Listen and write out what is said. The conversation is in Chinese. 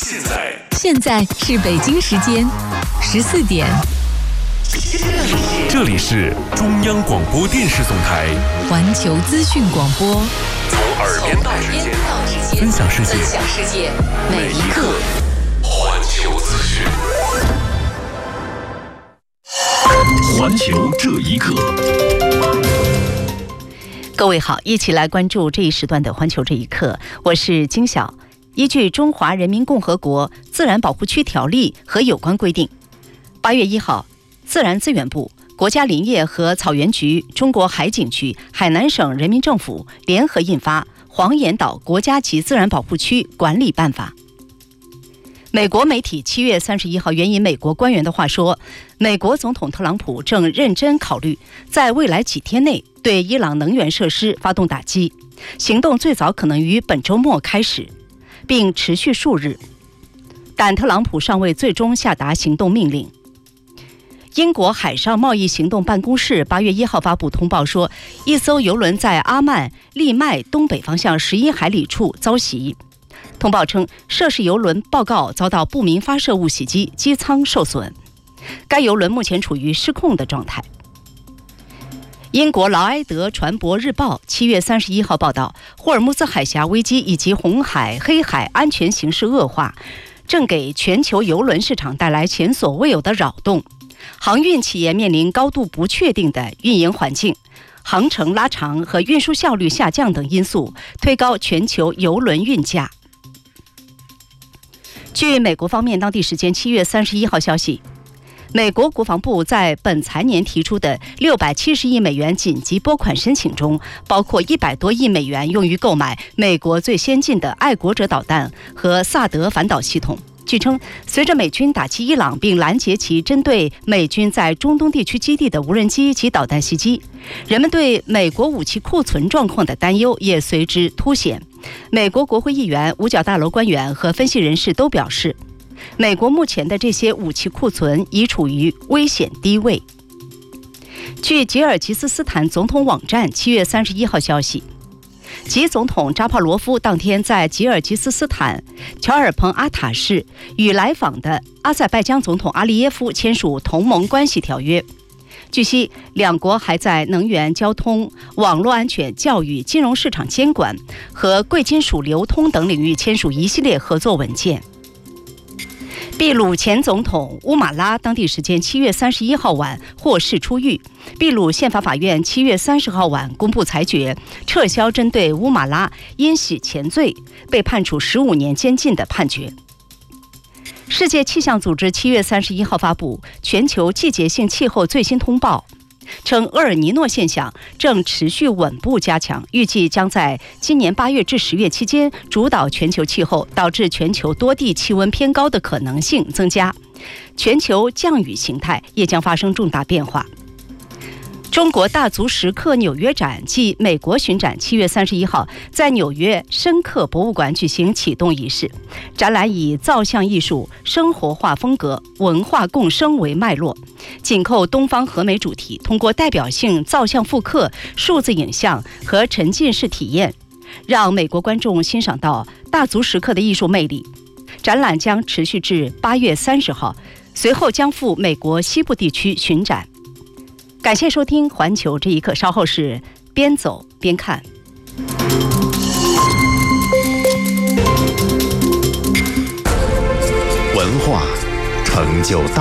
现在是北京时间14点。 这里是中央广播电视总台环球资讯广播， 从耳边到指尖，分享世界，每一刻环球资讯。环球这一刻。 各位好，一起来关注这一时段的环球这一刻，我是金晓。依据《中华人民共和国自然保护区条例》和有关规定，8月1号，自然资源部、国家林业和草原局、中国海警局、海南省人民政府联合印发《黄岩岛国家级自然保护区管理办法》。美国媒体7月31号援引美国官员的话说，美国总统特朗普正认真考虑在未来几天内对伊朗能源设施发动打击，行动最早可能于本周末开始，并持续数日，但特朗普尚未最终下达行动命令。英国海上贸易行动办公室8月1号发布通报说，一艘邮轮在阿曼利麦东北方向11海里处遭袭。通报称，涉事邮轮报告遭到不明发射物袭击，机舱受损。该邮轮目前处于失控的状态。英国劳埃德船舶日报7月31号报道，霍尔木兹海峡危机以及红海、黑海安全形势恶化，正给全球邮轮市场带来前所未有的扰动。航运企业面临高度不确定的运营环境，航程拉长和运输效率下降等因素推高全球邮轮运价。据美国方面当地时间7月31号消息，美国国防部在本财年提出的670亿美元紧急拨款申请中，包括100多亿美元用于购买美国最先进的爱国者导弹和萨德反导系统。据称，随着美军打击伊朗并拦截其针对美军在中东地区基地的无人机及导弹袭击，人们对美国武器库存状况的担忧也随之凸显。美国国会议员、五角大楼官员和分析人士都表示，美国目前的这些武器库存已处于危险低位。据吉尔吉斯斯坦总统网站7月31号消息，吉总统扎帕罗夫当天在吉尔吉斯斯坦乔尔彭阿塔市与来访的阿塞拜疆总统阿利耶夫签署同盟关系条约。据悉，两国还在能源、交通、网络安全、教育、金融市场监管和贵金属流通等领域签署一系列合作文件。秘鲁前总统乌马拉当地时间7月31号晚获释出狱。秘鲁宪法法院7月30号晚公布裁决，撤销针对乌马拉因洗钱罪被判处15年监禁的判决。世界气象组织7月31号发布全球季节性气候最新通报，称厄尔尼诺现象正持续稳步加强，预计将在今年8月至10月期间主导全球气候，导致全球多地气温偏高的可能性增加，全球降雨形态也将发生重大变化。中国大足石刻纽约展暨美国巡展7月31号在纽约深刻博物馆举行启动仪式。展览以造像艺术、生活化风格、文化共生为脉络，紧扣东方和美主题，通过代表性造像复刻、数字影像和沉浸式体验，让美国观众欣赏到大足石刻的艺术魅力。展览将持续至8月30号，随后将赴美国西部地区巡展。感谢收听环球这一刻，稍后是边走边看。 文化成就大